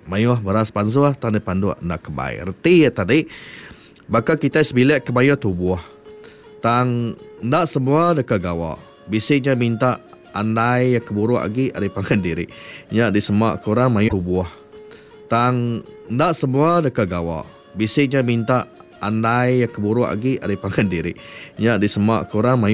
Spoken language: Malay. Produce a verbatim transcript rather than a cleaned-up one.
mayuh beras pansuah tanda pandu nak kebai. Erti ya tadi. Baka kita sebilik kebaya tubuh. Tang nak semua dekat gawa. Bisiknya minta andai ya keburu lagi ada pangan diri. Ya di semak korang mayuh tubuh. Tang nak semua dekat gawa. Bisiknya minta andai ya keburu lagi ada pangan diri. Ya di semak korang mayuh